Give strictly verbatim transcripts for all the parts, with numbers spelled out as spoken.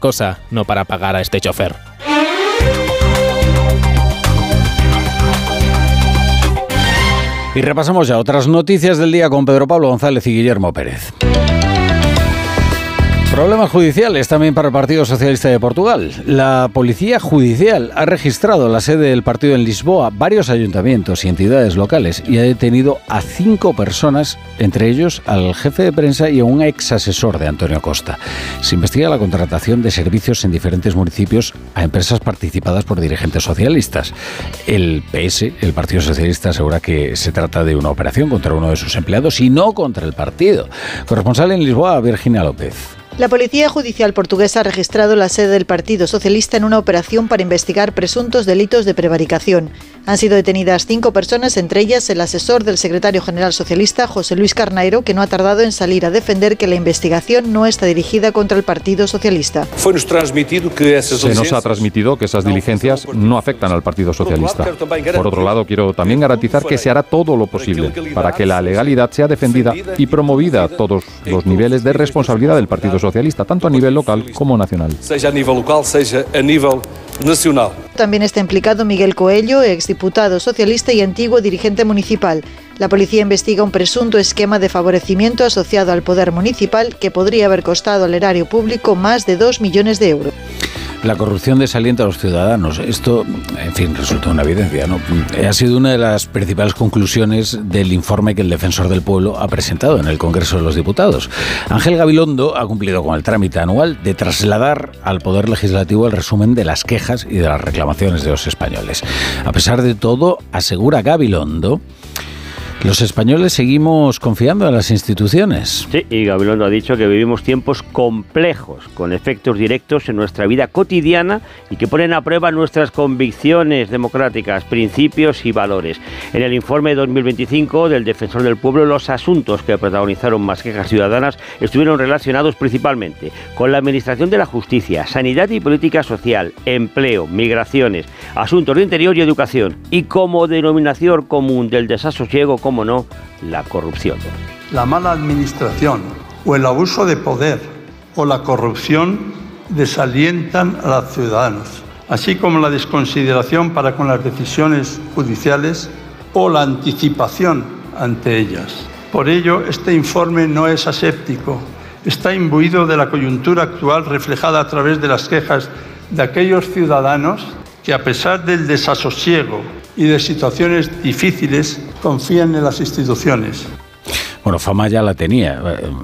cosa, no para pagar a este chofer. Y repasamos ya otras noticias del día con Pedro Pablo González y Guillermo Pérez. Problemas judiciales también para el Partido Socialista de Portugal. La Policía Judicial ha registrado la sede del partido en Lisboa, varios ayuntamientos y entidades locales, y ha detenido a cinco personas, entre ellos al jefe de prensa y a un ex asesor de Antonio Costa. Se investiga la contratación de servicios en diferentes municipios a empresas participadas por dirigentes socialistas. El P S, el Partido Socialista, asegura que se trata de una operación contra uno de sus empleados y no contra el partido. Corresponsal en Lisboa, Virginia López. La Policía Judicial portuguesa ha registrado la sede del Partido Socialista en una operación para investigar presuntos delitos de prevaricación. Han sido detenidas cinco personas, entre ellas el asesor del secretario general socialista, José Luis Carneiro, que no ha tardado en salir a defender que la investigación no está dirigida contra el Partido Socialista. Se nos ha transmitido que esas diligencias no afectan al Partido Socialista. Por otro lado, quiero también garantizar que se hará todo lo posible para que la legalidad sea defendida y promovida a todos los niveles de responsabilidad del Partido Socialista, tanto a nivel local como nacional. Sea a nivel local, sea a nivel nacional. También está implicado Miguel Coelho, exdiputado socialista y antiguo dirigente municipal. La policía investiga un presunto esquema de favorecimiento asociado al poder municipal que podría haber costado al erario público más de dos millones de euros. La corrupción desalienta a los ciudadanos. Esto, en fin, resulta una evidencia, ¿no? Ha sido una de las principales conclusiones del informe que el Defensor del Pueblo ha presentado en el Congreso de los Diputados. Ángel Gabilondo ha cumplido con el trámite anual de trasladar al Poder Legislativo el resumen de las quejas y de las reclamaciones de los españoles. A pesar de todo, asegura Gabilondo, los españoles seguimos confiando en las instituciones. Sí, y Gabilondo ha dicho que vivimos tiempos complejos, con efectos directos en nuestra vida cotidiana y que ponen a prueba nuestras convicciones democráticas, principios y valores. En el informe dos mil veinticinco del Defensor del Pueblo, los asuntos que protagonizaron más quejas ciudadanas estuvieron relacionados principalmente con la administración de la justicia, sanidad y política social, empleo, migraciones, asuntos de interior y educación, y como denominación común del desasosiego, como no, la corrupción. La mala administración o el abuso de poder o la corrupción desalientan a los ciudadanos, así como la desconsideración para con las decisiones judiciales o la anticipación ante ellas. Por ello, este informe no es aséptico, está imbuido de la coyuntura actual reflejada a través de las quejas de aquellos ciudadanos que, a pesar del desasosiego y de situaciones difíciles, confían en las instituciones. Bueno, fama ya la tenía.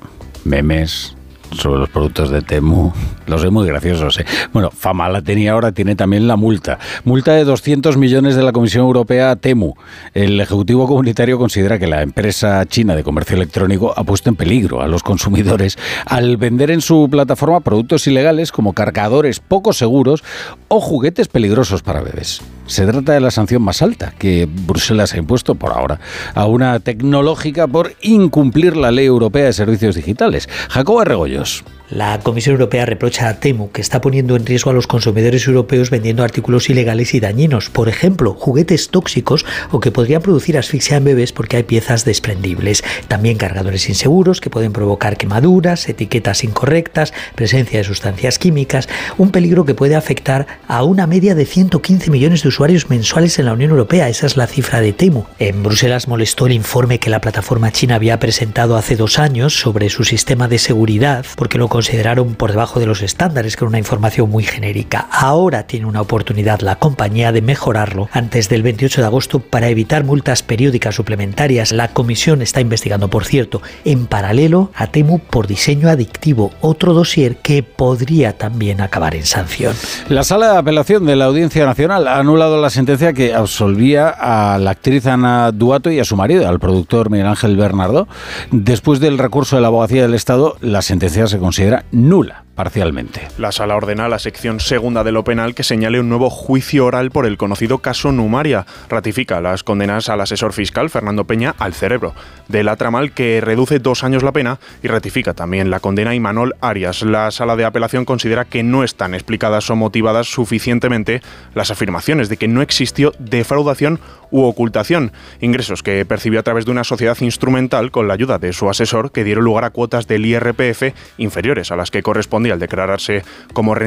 Memes sobre los productos de Temu, los sé muy graciosos, ¿eh? Bueno, fama la tenía, ahora tiene también la multa. Multa de doscientos millones de la Comisión Europea a Temu. El Ejecutivo Comunitario considera que la empresa china de comercio electrónico ha puesto en peligro a los consumidores al vender en su plataforma productos ilegales como cargadores poco seguros o juguetes peligrosos para bebés. Se trata de la sanción más alta que Bruselas ha impuesto por ahora a una tecnológica por incumplir la Ley Europea de Servicios Digitales. Jacobo Arregollos. La Comisión Europea reprocha a Temu que está poniendo en riesgo a los consumidores europeos vendiendo artículos ilegales y dañinos, por ejemplo, juguetes tóxicos o que podrían producir asfixia en bebés porque hay piezas desprendibles. También cargadores inseguros que pueden provocar quemaduras, etiquetas incorrectas, presencia de sustancias químicas, un peligro que puede afectar a una media de ciento quince millones de usuarios mensuales en la Unión Europea. Esa es la cifra de Temu. En Bruselas molestó el informe que la plataforma china había presentado hace dos años sobre su sistema de seguridad porque lo consideraron por debajo de los estándares, con una información muy genérica. Ahora tiene una oportunidad la compañía de mejorarlo antes del veintiocho de agosto para evitar multas periódicas suplementarias. La comisión está investigando, por cierto, en paralelo a Temu por diseño adictivo, otro dossier que podría también acabar en sanción. La Sala de Apelación de la Audiencia Nacional ha anulado la sentencia que absolvía a la actriz Ana Duato y a su marido, al productor Miguel Ángel Bernardo. Después del recurso de la Abogacía del Estado, la sentencia se considera nula parcialmente. La Sala ordena a la sección segunda de lo penal que señale un nuevo juicio oral por el conocido caso Numaria. Ratifica las condenas al asesor fiscal Fernando Peña al Cerebro de la Tramal, que reduce dos años la pena, y ratifica también la condena a Imanol Arias. La Sala de Apelación considera que no están explicadas o motivadas suficientemente las afirmaciones de que no existió defraudación u ocultación, ingresos que percibió a través de una sociedad instrumental con la ayuda de su asesor, que dieron lugar a cuotas del I R P F inferiores a las que correspondía al declararse como renta